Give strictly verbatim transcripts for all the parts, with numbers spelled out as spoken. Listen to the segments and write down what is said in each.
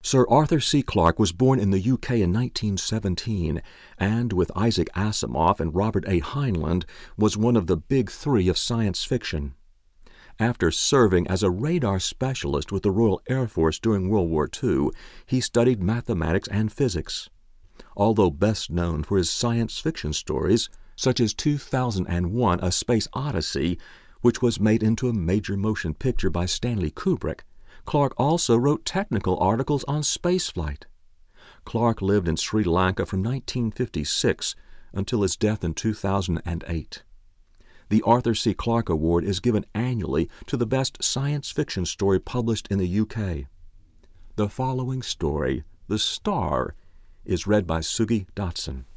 Sir Arthur C. Clarke was born in the U K in nineteen seventeen, and with Isaac Asimov and Robert A. Heinlein, was one of the big three of science fiction. After serving as a radar specialist with the Royal Air Force during World War Two, he studied mathematics and physics. Although best known for his science fiction stories, such as two thousand one A Space Odyssey, which was made into a major motion picture by Stanley Kubrick, Clarke also wrote technical articles on spaceflight. Clarke lived in Sri Lanka from nineteen fifty-six until his death in two thousand eight. The Arthur C. Clarke Award is given annually to the best science fiction story published in the U K. The following story, The Star, is read by Sugi Dotson.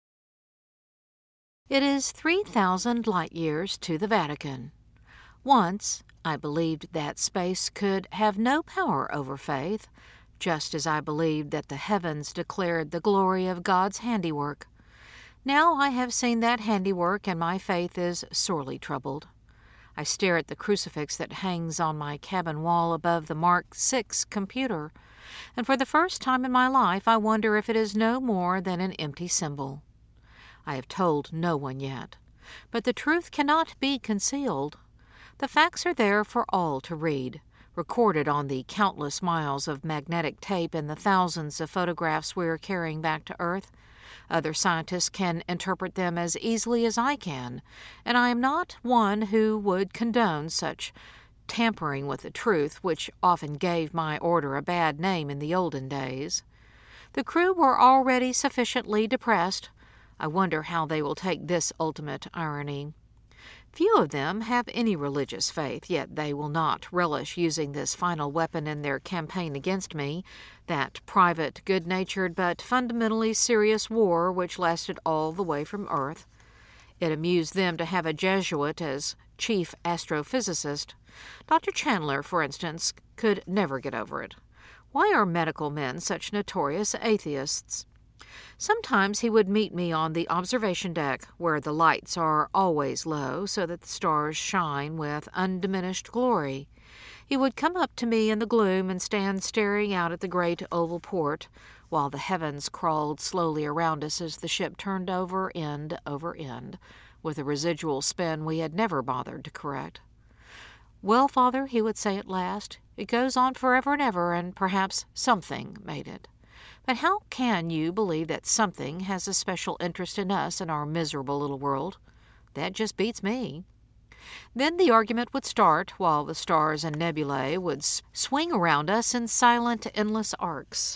It is three thousand light-years to the Vatican. Once, I believed that space could have no power over faith, just as I believed that the heavens declared the glory of God's handiwork. Now I have seen that handiwork, and my faith is sorely troubled. I stare at the crucifix that hangs on my cabin wall above the Mark six computer, and for the first time in my life I wonder if it is no more than an empty symbol. I have told no one yet, but the truth cannot be concealed. The facts are there for all to read, recorded on the countless miles of magnetic tape and the thousands of photographs we are carrying back to Earth. Other scientists can interpret them as easily as I can, and I am not one who would condone such tampering with the truth, which often gave my order a bad name in the olden days. The crew were already sufficiently depressed. I wonder how they will take this ultimate irony. Few of them have any religious faith, yet they will not relish using this final weapon in their campaign against me, that private, good-natured, but fundamentally serious war which lasted all the way from Earth. It amused them to have a Jesuit as chief astrophysicist. Doctor Chandler, for instance, could never get over it. Why are medical men such notorious atheists? Sometimes he would meet me on the observation deck, where the lights are always low so that the stars shine with undiminished glory. He would come up to me in the gloom and stand staring out at the great oval port, while the heavens crawled slowly around us as the ship turned over end over end, with a residual spin we had never bothered to correct. "Well, Father," he would say at last, "it goes on forever and ever, and perhaps something made it. But how can you believe that something has a special interest in us and our miserable little world? That just beats me." Then the argument would start, while the stars and nebulae would swing around us in silent, endless arcs.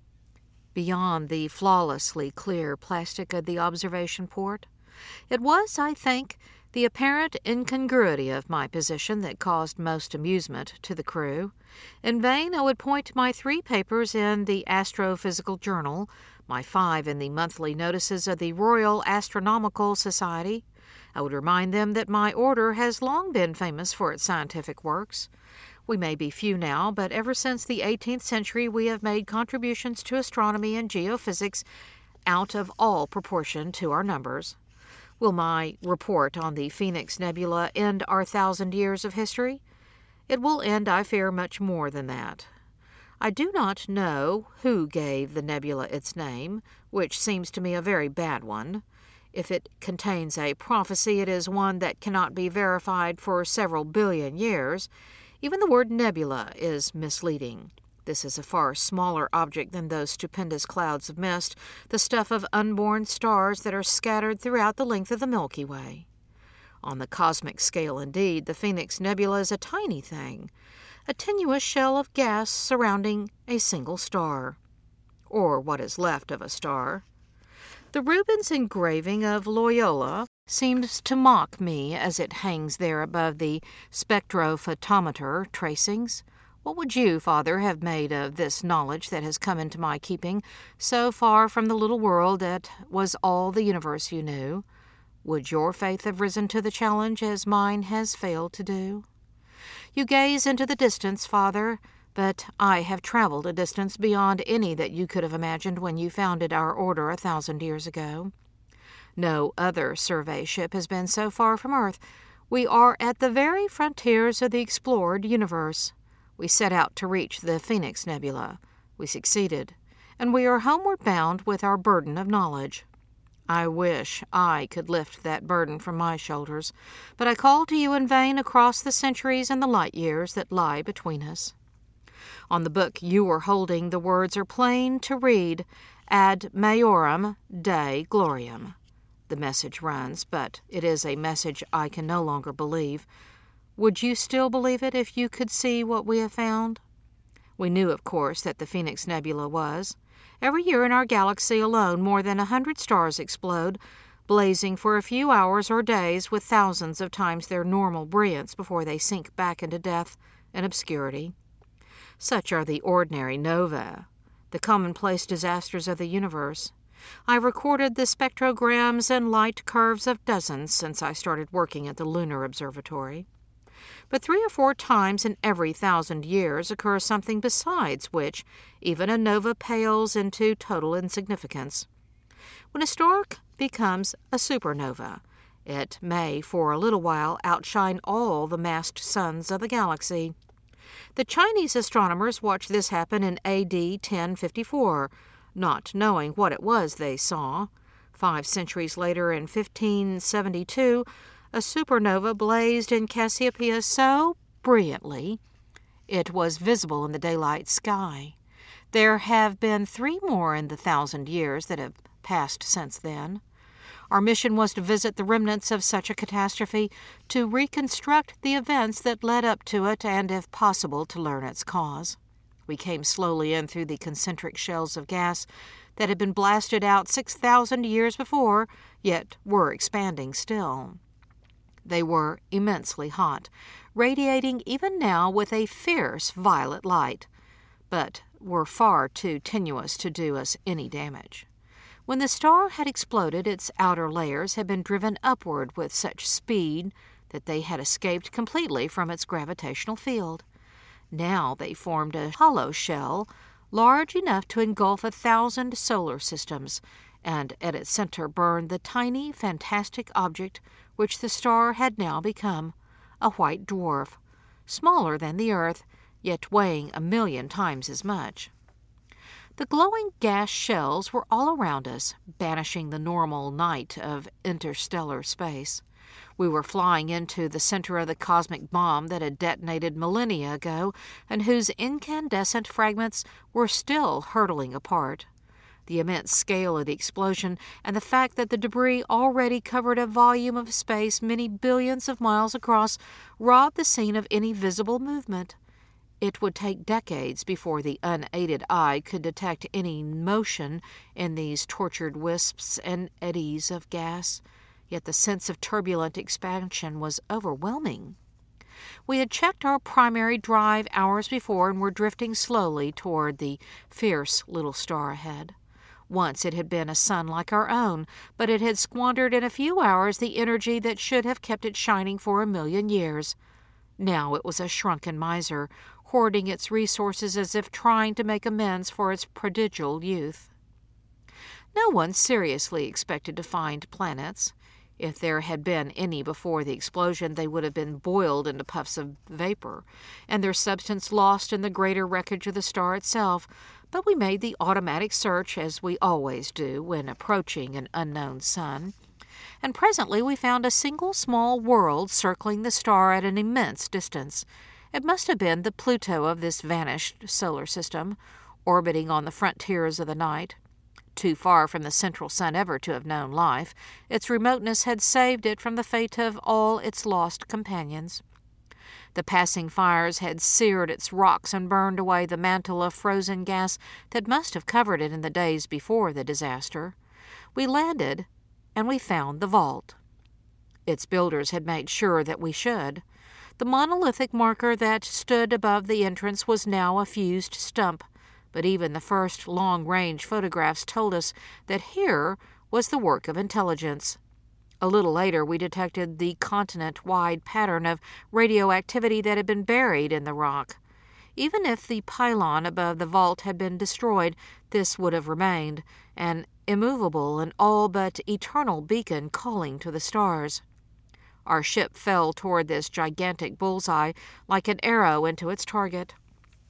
Beyond the flawlessly clear plastic of the observation port, it was, I think, the apparent incongruity of my position that caused most amusement to the crew. In vain I would point to my three papers in the Astrophysical Journal, my five in the monthly notices of the Royal Astronomical Society. I would remind them that my order has long been famous for its scientific works. We may be few now, but ever since the eighteenth century we have made contributions to astronomy and geophysics out of all proportion to our numbers. Will my report on the Phoenix Nebula end our thousand years of history? It will end, I fear, much more than that. I do not know who gave the nebula its name, which seems to me a very bad one. If it contains a prophecy, it is one that cannot be verified for several billion years. Even the word nebula is misleading. This is a far smaller object than those stupendous clouds of mist, the stuff of unborn stars that are scattered throughout the length of the Milky Way. On the cosmic scale, indeed, the Phoenix Nebula is a tiny thing, a tenuous shell of gas surrounding a single star, or what is left of a star. The Rubens engraving of Loyola seems to mock me as it hangs there above the spectrophotometer tracings. What would you, Father, have made of this knowledge that has come into my keeping, so far from the little world that was all the universe you knew? Would your faith have risen to the challenge as mine has failed to do? You gaze into the distance, Father, but I have traveled a distance beyond any that you could have imagined when you founded our order a thousand years ago. No other survey ship has been so far from Earth. We are at the very frontiers of the explored universe. We set out to reach the Phoenix Nebula. We succeeded, and we are homeward bound with our burden of knowledge. I wish I could lift that burden from my shoulders, but I call to you in vain across the centuries and the light years that lie between us. On the book you are holding, the words are plain to read, Ad Majorem Dei Gloriam. The message runs, but it is a message I can no longer believe. Would you still believe it if you could see what we have found? We knew, of course, that the Phoenix Nebula was. Every year in our galaxy alone more than a hundred stars explode, blazing for a few hours or days with thousands of times their normal brilliance before they sink back into death and obscurity. Such are the ordinary nova, the commonplace disasters of the universe. I recorded the spectrograms and light curves of dozens since I started working at the Lunar Observatory. But three or four times in every thousand years occurs something besides which even a nova pales into total insignificance. When a star becomes a supernova, it may for a little while outshine all the massed suns of the galaxy. The Chinese astronomers watched this happen in A D ten fifty-four, not knowing what it was they saw. Five centuries later, in fifteen seventy-two, a supernova blazed in Cassiopeia so brilliantly it was visible in the daylight sky. There have been three more in the thousand years that have passed since then. Our mission was to visit the remnants of such a catastrophe, to reconstruct the events that led up to it, and, if possible, to learn its cause. We came slowly in through the concentric shells of gas that had been blasted out six thousand years before, yet were expanding still. They were immensely hot, radiating even now with a fierce violet light, but were far too tenuous to do us any damage. When the star had exploded, its outer layers had been driven upward with such speed that they had escaped completely from its gravitational field. Now they formed a hollow shell large enough to engulf a thousand solar systems, and at its center burned the tiny, fantastic object which the star had now become, a white dwarf, smaller than the Earth, yet weighing a million times as much. The glowing gas shells were all around us, banishing the normal night of interstellar space. We were flying into the center of the cosmic bomb that had detonated millennia ago and whose incandescent fragments were still hurtling apart. The immense scale of the explosion and the fact that the debris already covered a volume of space many billions of miles across robbed the scene of any visible movement. It would take decades before the unaided eye could detect any motion in these tortured wisps and eddies of gas, yet the sense of turbulent expansion was overwhelming. We had checked our primary drive hours before and were drifting slowly toward the fierce little star ahead. Once it had been a sun like our own, but it had squandered in a few hours the energy that should have kept it shining for a million years. Now it was a shrunken miser, hoarding its resources as if trying to make amends for its prodigal youth. No one seriously expected to find planets. If there had been any before the explosion, they would have been boiled into puffs of vapor, and their substance lost in the greater wreckage of the star itself. But we made the automatic search, as we always do when approaching an unknown sun, and presently we found a single small world circling the star at an immense distance. It must have been the Pluto of this vanished solar system, orbiting on the frontiers of the night. Too far from the central sun ever to have known life, its remoteness had saved it from the fate of all its lost companions. The passing fires had seared its rocks and burned away the mantle of frozen gas that must have covered it in the days before the disaster. We landed, and we found the vault. Its builders had made sure that we should. The monolithic marker that stood above the entrance was now a fused stump, but even the first long-range photographs told us that here was the work of intelligence. A little later we detected the continent-wide pattern of radioactivity that had been buried in the rock. Even if the pylon above the vault had been destroyed, this would have remained, an immovable and all but eternal beacon calling to the stars. Our ship fell toward this gigantic bullseye like an arrow into its target.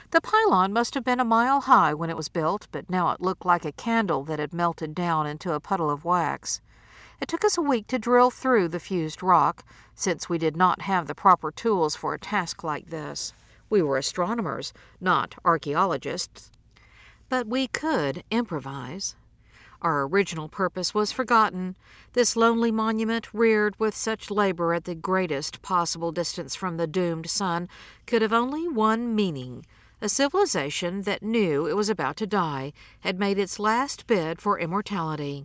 The pylon must have been a mile high when it was built, but now it looked like a candle that had melted down into a puddle of wax. It took us a week to drill through the fused rock, since we did not have the proper tools for a task like this. We were astronomers, not archaeologists, but we could improvise. Our original purpose was forgotten. This lonely monument, reared with such labor at the greatest possible distance from the doomed sun, could have only one meaning. A civilization that knew it was about to die had made its last bid for immortality.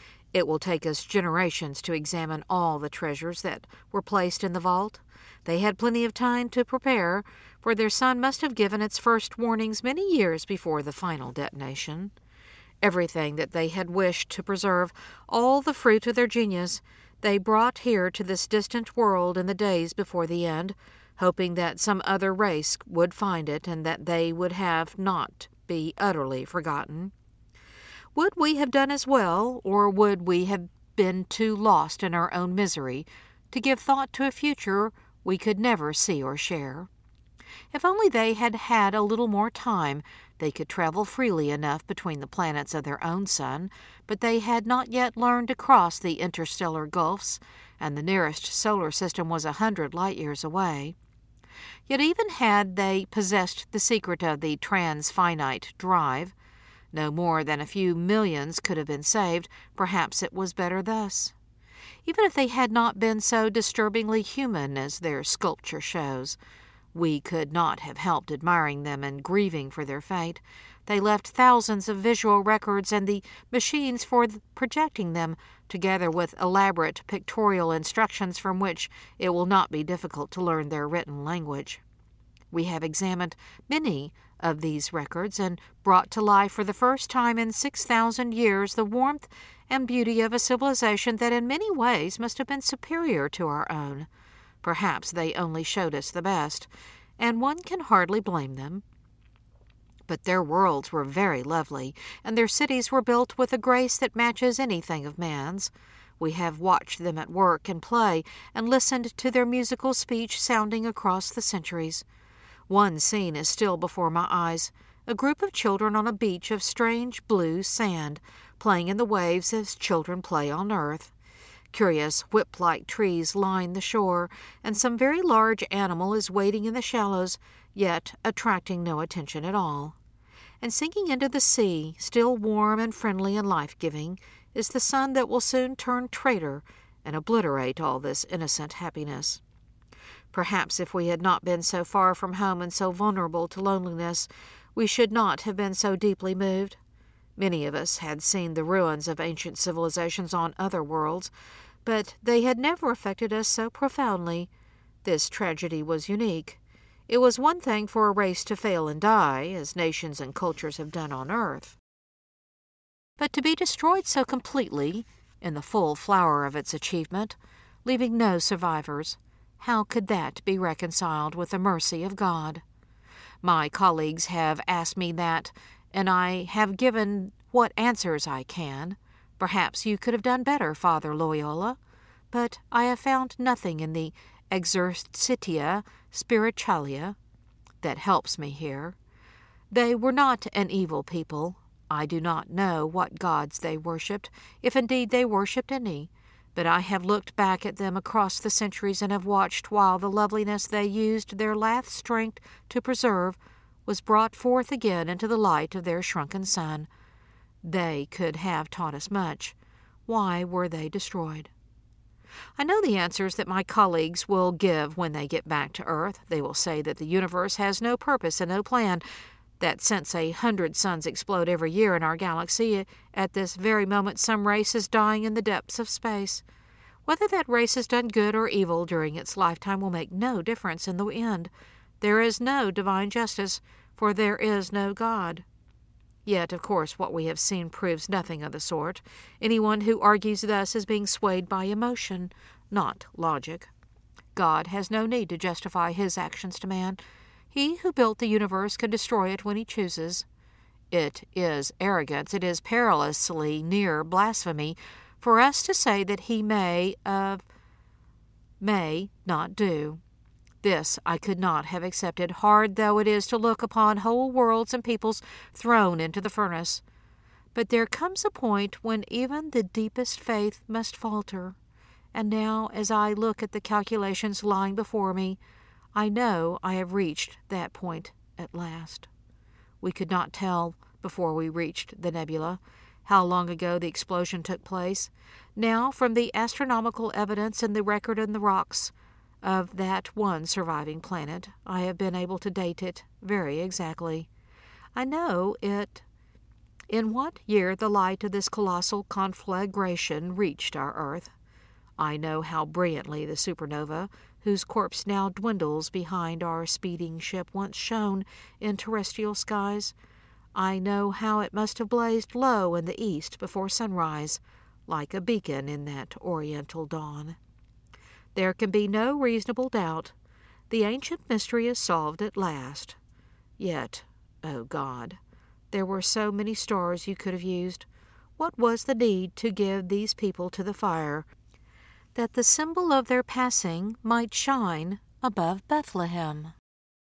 It will take us generations to examine all the treasures that were placed in the vault. They had plenty of time to prepare, for their sun must have given its first warnings many years before the final detonation. Everything that they had wished to preserve, all the fruit of their genius, they brought here to this distant world in the days before the end, hoping that some other race would find it and that they would have not be utterly forgotten. Would we have done as well, or would we have been too lost in our own misery to give thought to a future we could never see or share? If only they had had a little more time, they could travel freely enough between the planets of their own sun, but they had not yet learned to cross the interstellar gulfs, and the nearest solar system was a hundred light-years away. Yet even had they possessed the secret of the transfinite drive, no more than a few millions could have been saved. Perhaps it was better thus. Even if they had not been so disturbingly human as their sculpture shows, we could not have helped admiring them and grieving for their fate. They left thousands of visual records and the machines for projecting them, together with elaborate pictorial instructions from which it will not be difficult to learn their written language. We have examined many of these records and brought to life for the first time in six thousand years the warmth and beauty of a civilization that in many ways must have been superior to our own. Perhaps they only showed us the best, and one can hardly blame them. But their worlds were very lovely, and their cities were built with a grace that matches anything of man's. We have watched them at work and play, and listened to their musical speech sounding across the centuries. One scene is still before my eyes, a group of children on a beach of strange blue sand, playing in the waves as children play on earth. Curious whip-like trees line the shore, and some very large animal is wading in the shallows, yet attracting no attention at all. And sinking into the sea, still warm and friendly and life-giving, is the sun that will soon turn traitor and obliterate all this innocent happiness. Perhaps if we had not been so far from home and so vulnerable to loneliness, we should not have been so deeply moved. Many of us had seen the ruins of ancient civilizations on other worlds, but they had never affected us so profoundly. This tragedy was unique. It was one thing for a race to fail and die, as nations and cultures have done on Earth. But to be destroyed so completely, in the full flower of its achievement, leaving no survivors, how could that be reconciled with the mercy of God? My colleagues have asked me that, and I have given what answers I can. Perhaps you could have done better, Father Loyola, but I have found nothing in the Exercitia Spiritualia that helps me here. They were not an evil people. I do not know what gods they worshipped, if indeed they worshipped any, but I have looked back at them across the centuries and have watched while the loveliness they used their last strength to preserve was brought forth again into the light of their shrunken sun. They could have taught us much. Why were they destroyed? I know the answers that my colleagues will give when they get back to Earth. They will say that the universe has no purpose and no plan, that since a hundred suns explode every year in our galaxy, at this very moment some race is dying in the depths of space. Whether that race has done good or evil during its lifetime will make no difference in the end. There is no divine justice, for there is no God. Yet, of course, what we have seen proves nothing of the sort. Anyone who argues thus is being swayed by emotion, not logic. God has no need to justify his actions to man. He who built the universe can destroy it when he chooses. It is arrogance, it is perilously near blasphemy, for us to say that he may, of, may not do. This I could not have accepted, hard though it is to look upon whole worlds and peoples thrown into the furnace. But there comes a point when even the deepest faith must falter, and now, as I look at the calculations lying before me, I know I have reached that point at last. We could not tell, before we reached the nebula, how long ago the explosion took place. Now, from the astronomical evidence in the record in the rocks of that one surviving planet, I have been able to date it very exactly. I know it in what year the light of this colossal conflagration reached our Earth. I know how brilliantly the supernova, whose corpse now dwindles behind our speeding ship, once shone in terrestrial skies. I know how it must have blazed low in the east before sunrise, like a beacon in that oriental dawn. There can be no reasonable doubt. The ancient mystery is solved at last. Yet, O God, there were so many stars you could have used. What was the need to give these people to the fire, that the symbol of their passing might shine above Bethlehem?